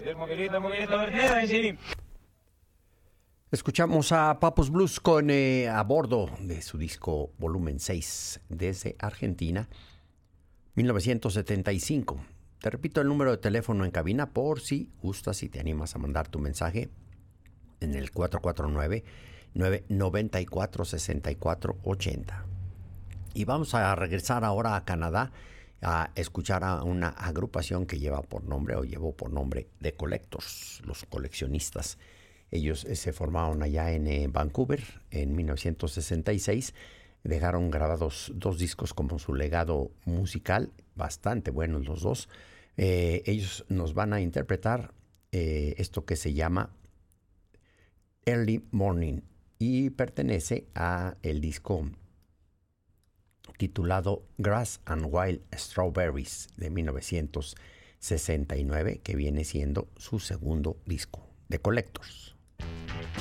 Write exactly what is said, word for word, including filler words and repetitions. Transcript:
Escuchamos a Papos Blues con eh, a bordo de su disco Volumen seis desde Argentina, mil novecientos setenta y cinco. Te repito el número de teléfono en cabina por si gustas y te animas a mandar tu mensaje en el cuatro cuatro nueve, nueve nueve cuatro, seis cuatro ocho cero. Y vamos a regresar ahora a Canadá a escuchar a una agrupación que lleva por nombre o llevó por nombre The Collectors, los coleccionistas. Ellos eh, se formaron allá en eh, Vancouver en mil novecientos sesenta y seis. Dejaron grabados dos discos como su legado musical, bastante buenos los dos. Eh, ellos nos van a interpretar eh, esto que se llama Early Morning y pertenece a el disco titulado Grass and Wild Strawberries de mil novecientos sesenta y nueve, que viene siendo su segundo disco, The Collectors.